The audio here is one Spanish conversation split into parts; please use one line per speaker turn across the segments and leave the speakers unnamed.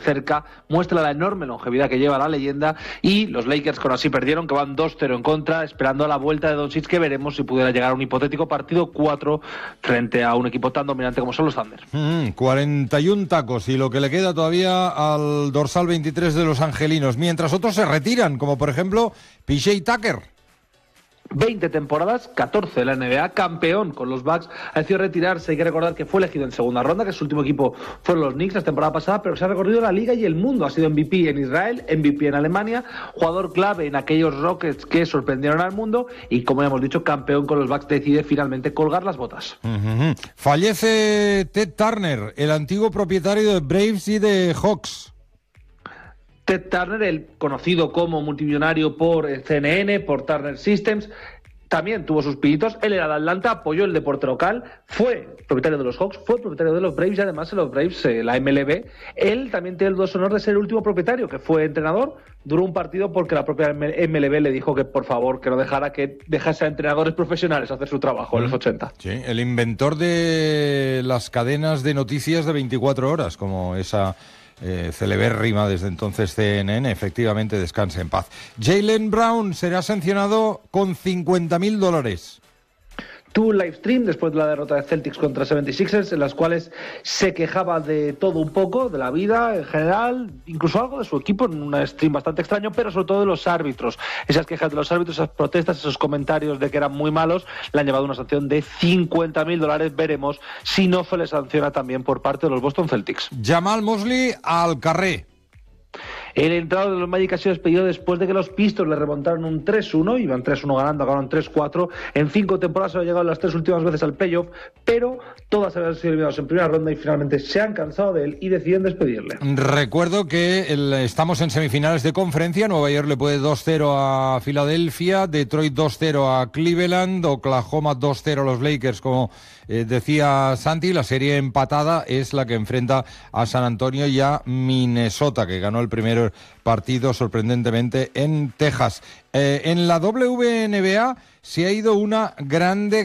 cerca, muestra la enorme longevidad que lleva la leyenda, y los Lakers con así perdieron, que van 2-0 en contra, esperando a la vuelta de Doncic, que veremos si pudiera llegar a un hipotético partido 4 frente a un equipo tan dominante como son los Thunder.
41 tacos y lo que le queda todavía al dorsal 23 de los angelinos, mientras otros se retiran, como por ejemplo PJ Tucker.
20 temporadas, 14 de la NBA, campeón con los Bucks, ha decidido retirarse. Hay que recordar que fue elegido en segunda ronda, que su último equipo fueron los Knicks la temporada pasada, pero se ha recorrido la liga y el mundo. Ha sido MVP en Israel, MVP en Alemania, jugador clave en aquellos Rockets que sorprendieron al mundo, y como ya hemos dicho, campeón con los Bucks. Decide finalmente colgar las botas.
Fallece Ted Turner, el antiguo propietario de Braves y de Hawks.
Ted Turner, el conocido como multimillonario por CNN, por Turner Systems, también tuvo sus pinitos. Él era de Atlanta, apoyó el deporte local, fue propietario de los Hawks, fue propietario de los Braves, y además en los Braves, la MLB, él también tiene el honor de ser el último propietario, que fue entrenador. Duró un partido porque la propia MLB le dijo que por favor que no dejase a entrenadores profesionales hacer su trabajo en los 80.
Sí, el inventor de las cadenas de noticias de 24 horas, como esa celebérrima desde entonces CNN, efectivamente, descanse en paz. Jaylen Brown será sancionado con $50,000.
Tuvo un live stream después de la derrota de Celtics contra 76ers, en las cuales se quejaba de todo un poco, de la vida en general, incluso algo de su equipo, en un stream bastante extraño, pero sobre todo de los árbitros. Esas quejas de los árbitros, esas protestas, esos comentarios de que eran muy malos, le han llevado una sanción de $50,000. Veremos si no se le sanciona también por parte de los Boston Celtics.
Jamal Mosley al carré.
El entrenador de los Magic ha sido despedido después de que los Pistons le remontaron un 3-1, iban 3-1 ganando, acabaron 3-4. En 5 temporadas se han llegado las 3 últimas veces al playoff, pero todas habían sido eliminados en primera ronda y finalmente se han cansado de él y deciden despedirle.
Recuerdo que estamos en semifinales de conferencia. Nueva York le puede 2-0 a Filadelfia, Detroit 2-0 a Cleveland, Oklahoma 2-0 a los Lakers, como decía Santi. La serie empatada es la que enfrenta a San Antonio y a Minnesota, que ganó el primer partido sorprendentemente en Texas. En la WNBA se ha ido una grande,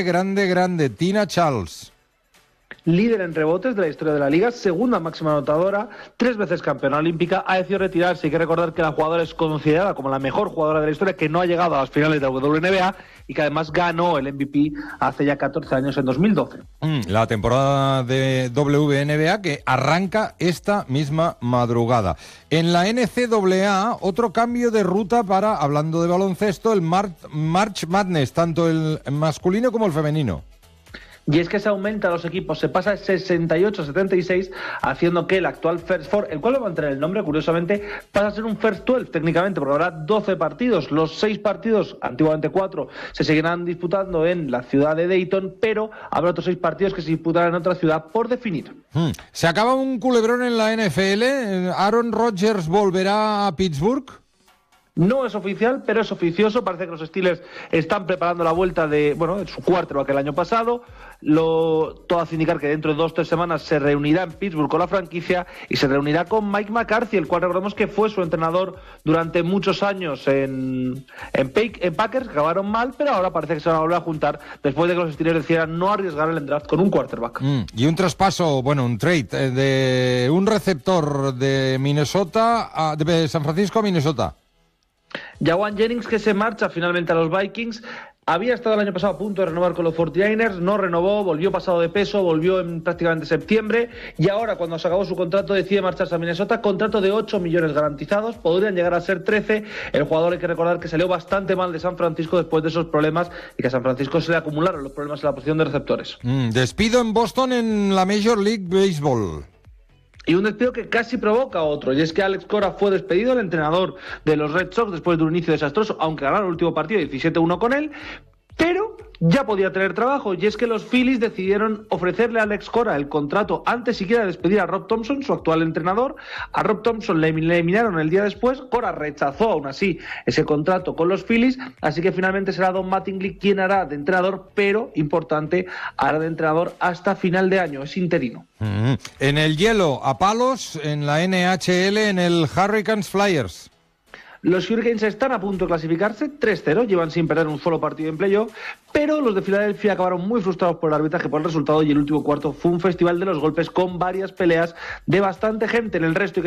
Tina Charles.
Líder en rebotes de la historia de la liga, segunda máxima anotadora, 3 veces campeona olímpica, ha decidido retirarse. Hay que recordar que la jugadora es considerada como la mejor jugadora de la historia, que no ha llegado a las finales de la WNBA y que además ganó el MVP hace ya 14 años, en 2012.
La temporada de WNBA que arranca esta misma madrugada. En la NCAA, otro cambio de ruta para, hablando de baloncesto, el March Madness, tanto el masculino como el femenino.
Y es que se aumenta a los equipos, se pasa de 68 a 76, haciendo que el actual First Four, el cual va a mantener el nombre, curiosamente, pasa a ser un First 12 técnicamente, porque habrá 12 partidos. Los 6 partidos, antiguamente 4, se seguirán disputando en la ciudad de Dayton, pero habrá otros 6 partidos que se disputarán en otra ciudad por definir.
Se acaba un culebrón en la NFL. ¿Aaron Rodgers volverá a Pittsburgh?
No es oficial, pero es oficioso. Parece que los Steelers están preparando la vuelta de su quarterback el año pasado. Todo hace indicar que dentro de 2 o 3 semanas se reunirá en Pittsburgh con la franquicia y se reunirá con Mike McCarthy, el cual recordemos que fue su entrenador durante muchos años en Packers, que acabaron mal, pero ahora parece que se van a volver a juntar después de que los Steelers decidieran no arriesgar el draft con un quarterback.
Y un traspaso, un trade de un receptor de Minnesota, de San Francisco a Minnesota.
Jawan Jennings, que se marcha finalmente a los Vikings. Había estado el año pasado a punto de renovar con los 49ers, no renovó, volvió pasado de peso, volvió en prácticamente septiembre, y ahora, cuando se acabó su contrato, decide marcharse a Minnesota. Contrato de 8 millones garantizados, podrían llegar a ser 13. El jugador, hay que recordar que salió bastante mal de San Francisco después de esos problemas, y que a San Francisco se le acumularon los problemas en la posición de receptores.
Despido en Boston en la Major League Baseball.
Y un despido que casi provoca otro, y es que Alex Cora fue despedido, el entrenador de los Red Sox, después de un inicio desastroso, aunque ganaron el último partido 17-1 con él, pero ya podía tener trabajo, y es que los Phillies decidieron ofrecerle a Alex Cora el contrato antes siquiera de despedir a Rob Thompson, su actual entrenador. A Rob Thompson le eliminaron el día después. Cora rechazó aún así ese contrato con los Phillies, así que finalmente será Don Mattingly quien hará de entrenador, pero, importante, hará de entrenador hasta final de año, es interino.
En el hielo, a palos, en la NHL, en el Hurricanes Flyers.
Los Hurricanes están a punto de clasificarse, 3-0, llevan sin perder un solo partido en playoff, pero los de Filadelfia acabaron muy frustrados por el arbitraje, por el resultado, y el último cuarto fue un festival de los golpes con varias peleas de bastante gente. En el resto